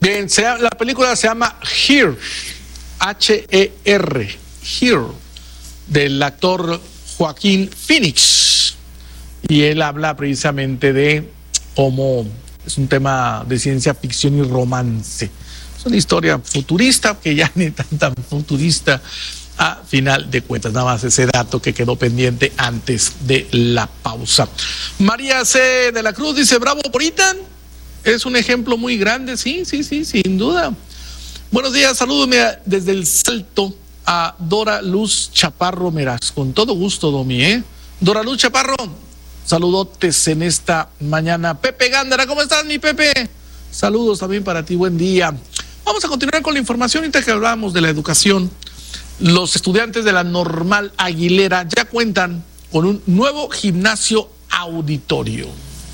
Bien, la película se llama Here, H-E-R, Here, del actor Joaquín Phoenix. Y él habla precisamente de cómo es un tema de ciencia ficción y romance. Es una historia futurista, que ya ni tan futurista a final de cuentas. Nada más ese dato que quedó pendiente antes de la pausa. María C. de la Cruz dice, bravo por Ethan. Es un ejemplo muy grande, sí, sin duda. Buenos días, saludos desde El Salto a Dora Luz Chaparro Meraz. Con todo gusto, Domi, ¿eh? Dora Luz Chaparro, saludotes en esta mañana. Pepe Gándara, ¿cómo estás, mi Pepe? Saludos también para ti, buen día. Vamos a continuar con la información, ahorita que hablábamos de la educación. Los estudiantes de la Normal Aguilera ya cuentan con un nuevo gimnasio auditorio.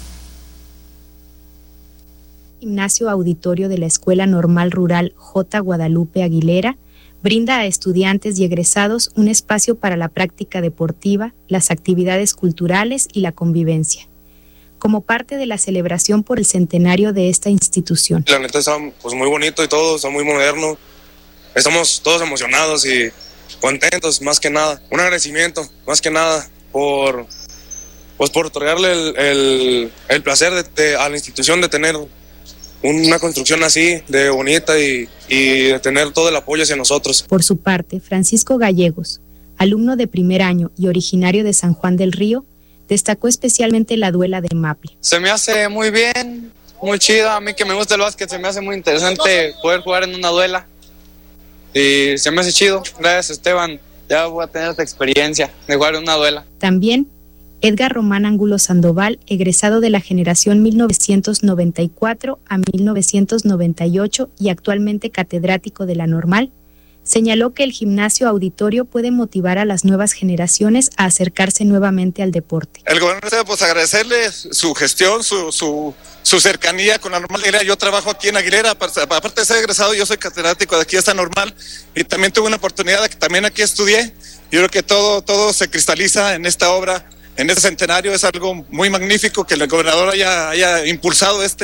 Gimnasio auditorio de la Escuela Normal Rural J. Guadalupe Aguilera brinda a estudiantes y egresados un espacio para la práctica deportiva, las actividades culturales y la convivencia, como parte de la celebración por el centenario de esta institución. La neta está pues muy bonito y todo, está muy moderno. Estamos todos emocionados y contentos, más que nada. Un agradecimiento, más que nada, por otorgarle el placer a la institución de tener una construcción así, de bonita y de tener todo el apoyo hacia nosotros. Por su parte, Francisco Gallegos, alumno de primer año y originario de San Juan del Río, destacó especialmente la duela de Maple. Se me hace muy bien, muy chido. A mí que me gusta el básquet, se me hace muy interesante poder jugar en una duela. Y se me hace chido. Gracias, Esteban. Ya voy a tener esta experiencia de jugar en una duela. También Edgar Román Ángulo Sandoval, egresado de la generación 1994 a 1998 y actualmente catedrático de la Normal, señaló que el gimnasio auditorio puede motivar a las nuevas generaciones a acercarse nuevamente al deporte. El gobierno debe agradecerle su gestión, su cercanía con la Normal Aguilera. Yo trabajo aquí en Aguilera, aparte de ser egresado, yo soy catedrático de aquí esta Normal y también tuve una oportunidad de que también aquí estudié. Yo creo que todo se cristaliza en esta obra. En este centenario es algo muy magnífico que el gobernador haya impulsado. Es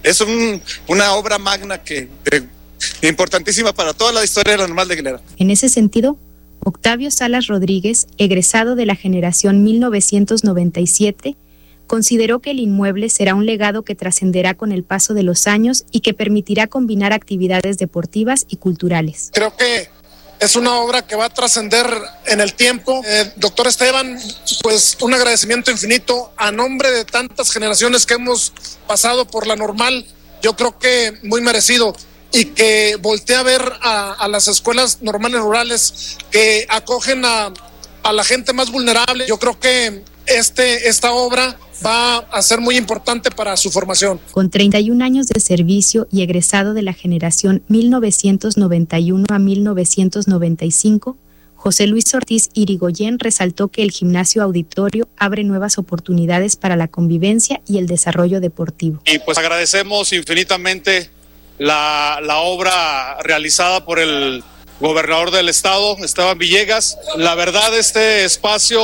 una obra magna importantísima para toda la historia de la Normal de Aguilera. En ese sentido, Octavio Salas Rodríguez, egresado de la generación 1997, consideró que el inmueble será un legado que trascenderá con el paso de los años y que permitirá combinar actividades deportivas y culturales. Creo que es una obra que va a trascender en el tiempo. Doctor Esteban, pues un agradecimiento infinito a nombre de tantas generaciones que hemos pasado por la Normal. Yo creo que muy merecido, y que voltee a ver a las escuelas normales rurales que acogen a la gente más vulnerable. Yo creo que esta obra va a ser muy importante para su formación. Con 31 años de servicio y egresado de la generación 1991 a 1995, José Luis Ortiz Irigoyen resaltó que el gimnasio auditorio abre nuevas oportunidades para la convivencia y el desarrollo deportivo. Y pues agradecemos infinitamente la obra realizada por el gobernador del estado, Esteban Villegas. La verdad, este espacio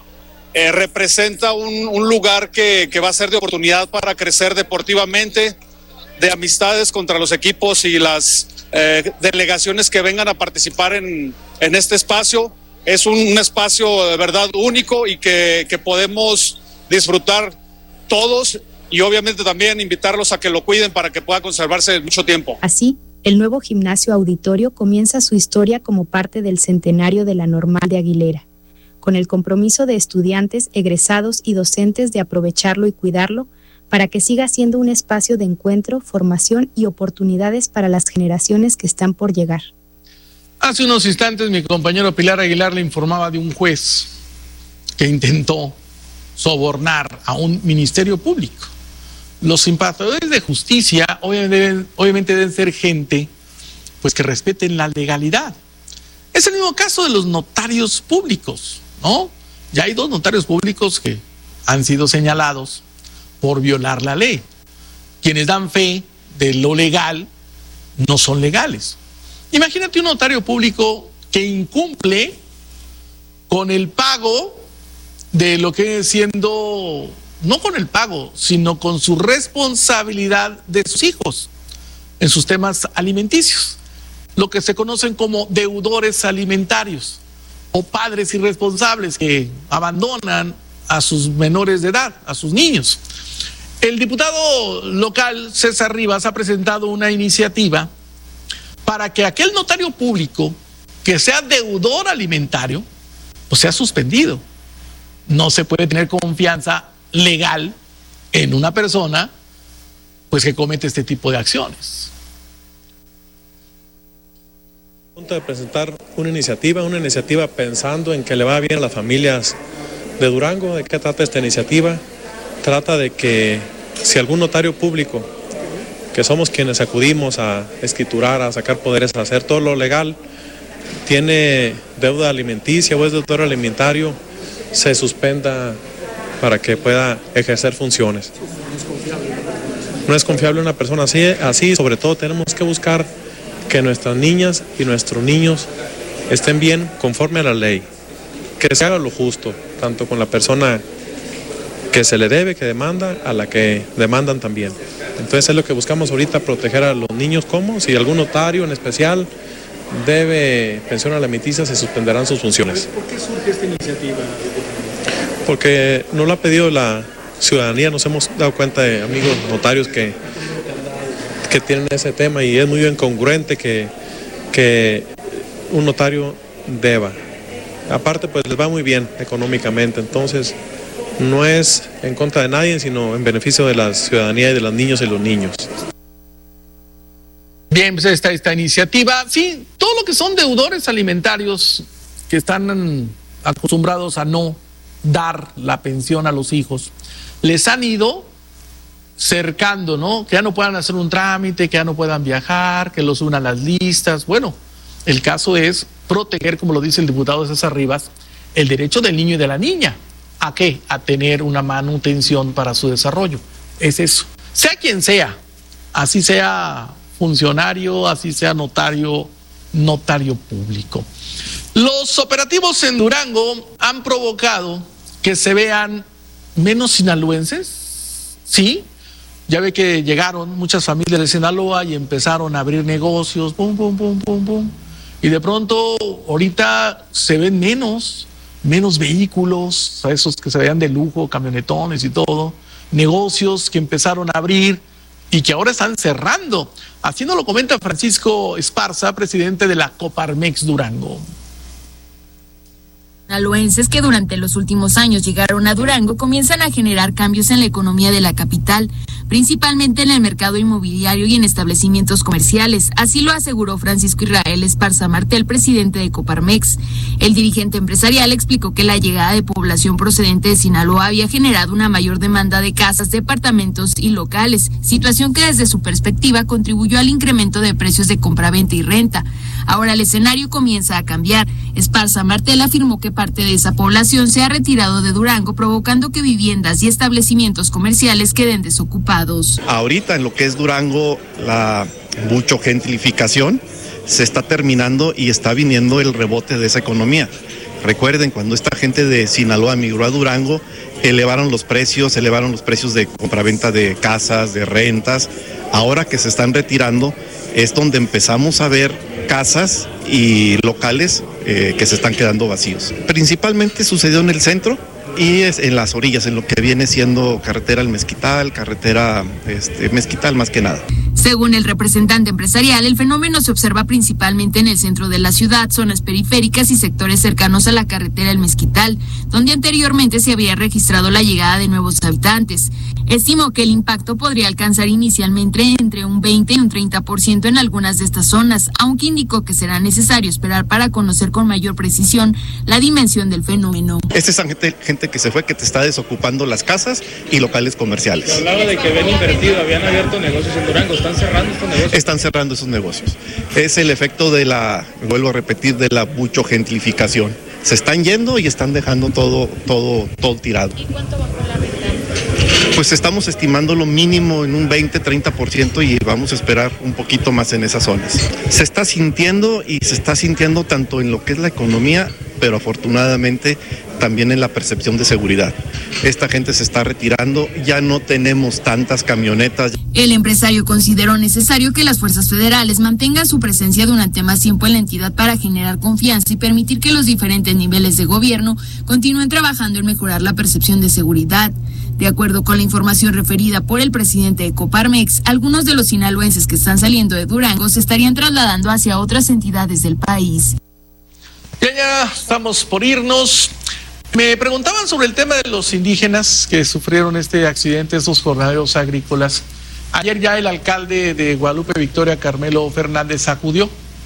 representa un lugar que va a ser de oportunidad para crecer deportivamente, de amistades contra los equipos y las delegaciones que vengan a participar en este espacio. Es un espacio de verdad único y que podemos disfrutar todos, y obviamente también invitarlos a que lo cuiden para que pueda conservarse mucho tiempo. Así, el nuevo gimnasio auditorio comienza su historia como parte del centenario de la Normal de Aguilera, con el compromiso de estudiantes, egresados y docentes de aprovecharlo y cuidarlo para que siga siendo un espacio de encuentro, formación y oportunidades para las generaciones que están por llegar. Hace unos instantes mi compañero Pilar Aguilar le informaba de un juez que intentó sobornar a un ministerio público. Los simpatizadores de justicia obviamente deben ser gente pues que respeten la legalidad. Es el mismo caso de los notarios públicos, ¿no? Ya hay 2 notarios públicos que han sido señalados por violar la ley. Quienes dan fe de lo legal no son legales. Imagínate un notario público que incumple con el pago de lo que viene siendo, no con el pago, sino con su responsabilidad de sus hijos. en sus temas alimenticios, lo que se conocen como deudores alimentarios o padres irresponsables que abandonan a sus menores de edad, a sus niños. El diputado local César Rivas ha presentado una iniciativa para que aquel notario público que sea deudor alimentario pues sea suspendido. No se puede tener confianza legal en una persona pues que comete este tipo de acciones. De presentar una iniciativa pensando en que le va bien a las familias de Durango. ¿De qué trata esta iniciativa? Trata de que si algún notario público, que somos quienes acudimos a escriturar, a sacar poderes, a hacer todo lo legal, tiene deuda alimenticia o es deudor alimentario, se suspenda para que pueda ejercer funciones. No es confiable una persona así, sobre todo tenemos que buscar que nuestras niñas y nuestros niños estén bien conforme a la ley, que se haga lo justo, tanto con la persona que se le debe, que demanda, a la que demandan también. Entonces es lo que buscamos ahorita, proteger a los niños. ¿Cómo? Si algún notario en especial debe pensión alimenticia, se suspenderán sus funciones. ¿Por qué surge esta iniciativa? Porque nos lo ha pedido la ciudadanía, nos hemos dado cuenta de amigos notarios que tienen ese tema y es muy incongruente que un notario deba. Aparte, pues les va muy bien económicamente, entonces no es en contra de nadie, sino en beneficio de la ciudadanía y de los niños y los niños. Bien, pues esta iniciativa, sí, todo lo que son deudores alimentarios que están acostumbrados a no dar la pensión a los hijos, les han ido cercando, ¿no? Que ya no puedan hacer un trámite, que ya no puedan viajar, que los suban a las listas. Bueno, el caso es proteger, como lo dice el diputado César Rivas, el derecho del niño y de la niña. ¿A qué? A tener una manutención para su desarrollo. Es eso. Sea quien sea, así sea funcionario, así sea notario público. Los operativos en Durango han provocado que se vean menos sinaloenses, ¿sí? Ya ve que llegaron muchas familias de Sinaloa y empezaron a abrir negocios, pum, pum, pum, pum, pum. Y de pronto, ahorita se ven menos vehículos, esos que se veían de lujo, camionetones y todo, negocios que empezaron a abrir y que ahora están cerrando. Así nos lo comenta Francisco Esparza, presidente de la Coparmex Durango. Sinaloenses que durante los últimos años llegaron a Durango comienzan a generar cambios en la economía de la capital, principalmente en el mercado inmobiliario y en establecimientos comerciales. Así lo aseguró Francisco Israel Esparza Martel, presidente de Coparmex. El dirigente empresarial explicó que la llegada de población procedente de Sinaloa había generado una mayor demanda de casas, departamentos y locales, situación que desde su perspectiva contribuyó al incremento de precios de compraventa y renta. Ahora el escenario comienza a cambiar. Esparza Martel afirmó que parte de esa población se ha retirado de Durango, provocando que viviendas y establecimientos comerciales queden desocupados. Ahorita en lo que es Durango, la mucho gentrificación se está terminando y está viniendo el rebote de esa economía. Recuerden, cuando esta gente de Sinaloa migró a Durango, elevaron los precios de compraventa de casas, de rentas. Ahora que se están retirando, es donde empezamos a ver casas y locales que se están quedando vacíos. Principalmente sucedió en el centro y es en las orillas, en lo que viene siendo carretera El Mezquital, carretera Mezquital más que nada. Según el representante empresarial, el fenómeno se observa principalmente en el centro de la ciudad, zonas periféricas y sectores cercanos a la carretera El Mezquital, donde anteriormente se había registrado la llegada de nuevos habitantes. Estimó que el impacto podría alcanzar inicialmente entre un 20 y un 30% en algunas de estas zonas, aunque indicó que será necesario esperar para conocer con mayor precisión la dimensión del fenómeno. Esta es gente que se fue, que te está desocupando las casas y locales comerciales. Se hablaba de que habían invertido, habían abierto negocios en Durango. ¿Están cerrando estos negocios? Están cerrando esos negocios. Es el efecto de vuelvo a repetir, de la mucho gentrificación. Se están yendo y están dejando todo tirado. ¿Y cuánto bajó la renta? Pues estamos estimando lo mínimo en un 20-30% y vamos a esperar un poquito más en esas zonas. Se está sintiendo tanto en lo que es la economía, pero afortunadamente también en la percepción de seguridad. Esta gente se está retirando, ya no tenemos tantas camionetas. El empresario consideró necesario que las fuerzas federales mantengan su presencia durante más tiempo en la entidad para generar confianza y permitir que los diferentes niveles de gobierno continúen trabajando en mejorar la percepción de seguridad. De acuerdo con la información referida por el presidente de Coparmex, algunos de los sinaloenses que están saliendo de Durango se estarían trasladando hacia otras entidades del país. Ya estamos por irnos. Me preguntaban sobre el tema de los indígenas que sufrieron este accidente, estos jornaleros agrícolas. Ayer ya el alcalde de Guadalupe Victoria, Carmelo Fernández, acudió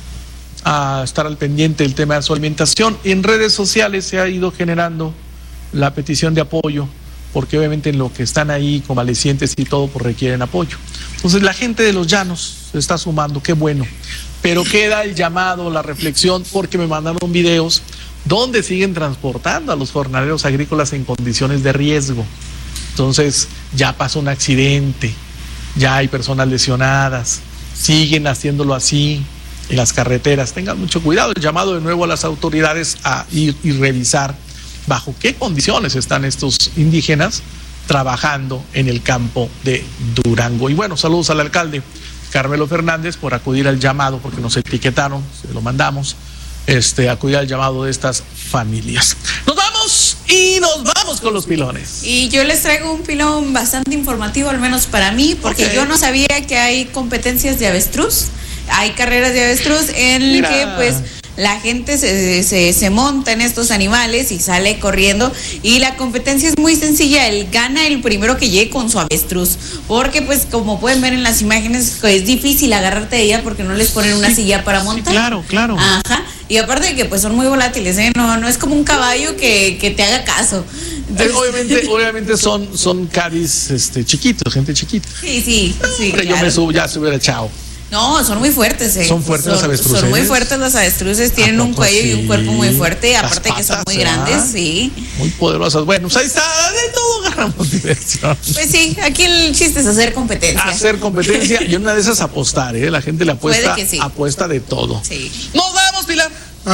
a estar al pendiente del tema de su alimentación. En redes sociales se ha ido generando la petición de apoyo, porque obviamente en lo que están ahí convalecientes y todo, pues requieren apoyo. Entonces la gente de los llanos se está sumando, qué bueno. Pero queda el llamado, la reflexión, porque me mandaron videos donde siguen transportando a los jornaleros agrícolas en condiciones de riesgo. Entonces ya pasó un accidente, ya hay personas lesionadas, siguen haciéndolo así en las carreteras. Tengan mucho cuidado. El llamado de nuevo a las autoridades a ir y revisar bajo qué condiciones están estos indígenas trabajando en el campo de Durango. Y bueno, saludos al alcalde Carmelo Fernández por acudir al llamado, porque nos etiquetaron, se lo mandamos, acudir al llamado de estas familias. Nos vamos y nos vamos con los pilones. Y yo les traigo un pilón bastante informativo, al menos para mí, porque yo no sabía que hay competencias de avestruz, hay carreras de avestruz en el que pues la gente se monta en estos animales y sale corriendo, y la competencia es muy sencilla, gana el primero que llegue con su avestruz, porque pues como pueden ver en las imágenes es difícil agarrarte de ella porque no les ponen una silla para montar. Sí, claro. Ajá, y aparte de que pues son muy volátiles, no es como un caballo que te haga caso. Entonces, obviamente son caris chiquitos, gente chiquita. Sí, claro. Yo me subo, ya se hubiera echado. No, son muy fuertes. Son fuertes las avestruces. Son muy fuertes las avestruces, tienen un cuello y un cuerpo muy fuerte, aparte que son muy grandes, sí. Muy poderosas. Bueno, pues ahí está, de todo agarramos diversión. Pues sí, aquí el chiste es hacer competencia. Hacer competencia y una de esas apostar, la gente le apuesta, puede que sí. Apuesta de todo. Sí. Nos vamos, Pilar.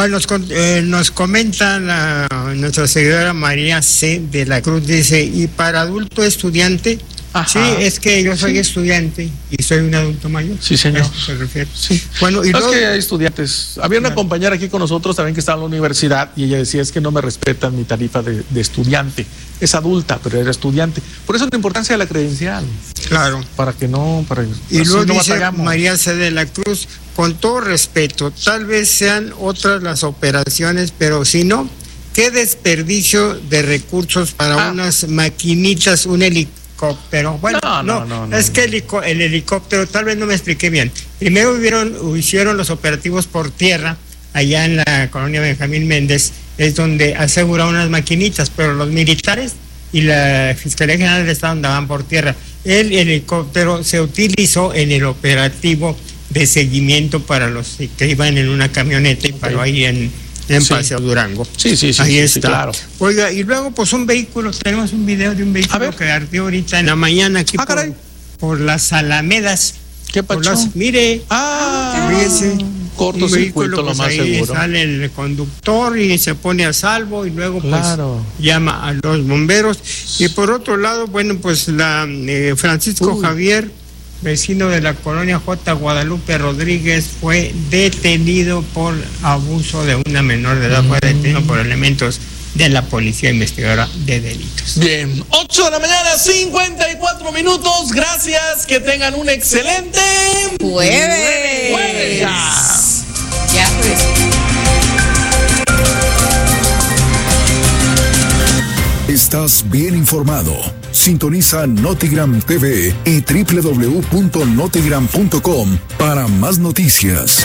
Nos comenta nuestra seguidora María C. de la Cruz, dice, y para adulto estudiante. Ajá. Sí, es que yo soy estudiante y soy un adulto mayor. Sí, señor. ¿A eso se refiere? Sí. Bueno, y es que hay estudiantes. Había una compañera aquí con nosotros también que estaba en la universidad y ella decía, es que no me respetan mi tarifa de estudiante. Es adulta, pero era estudiante. Por eso la importancia de la credencial. Claro. Para que no... Y luego no dice María C. de la Cruz, con todo respeto, tal vez sean otras las operaciones, pero si no, qué desperdicio de recursos para unas maquinitas, un helicóptero. Bueno, no, es que el helicóptero, tal vez no me expliqué bien. Primero hicieron los operativos por tierra, allá en la colonia Benjamín Méndez, es donde aseguraron unas maquinitas, pero los militares y la Fiscalía General del Estado andaban por tierra. El helicóptero se utilizó en el operativo de seguimiento para los que iban en una camioneta y paró ahí en Paseo Durango. Sí. Ahí está. Sí, claro. Oiga, y luego pues un vehículo, tenemos un video de un vehículo que ardió ahorita en la mañana aquí por las Alamedas. ¿Qué pasó? Mire. Cortocircuito, lo más seguro. Sale el conductor y se pone a salvo y luego pues llama a los bomberos. Y por otro lado, bueno, pues Francisco Javier, vecino de la colonia J. Guadalupe Rodríguez, fue detenido por abuso de una menor de edad, fue detenido por elementos de la Policía Investigadora de Delitos. Bien, 8 de la mañana, 54 minutos, gracias, que tengan un excelente jueves. Ya pues. Estás bien informado. Sintoniza Notigram TV y www.notigram.com para más noticias.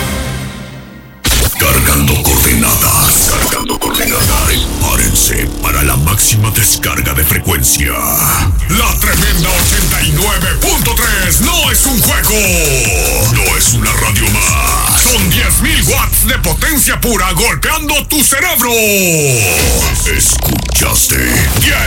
Cargando coordenadas. Prepárense para la máxima descarga de frecuencia. La tremenda 89.3 no es un juego. No es una radio más. Son 10.000 watts de potencia pura golpeando tu cerebro. ¿Escuchaste?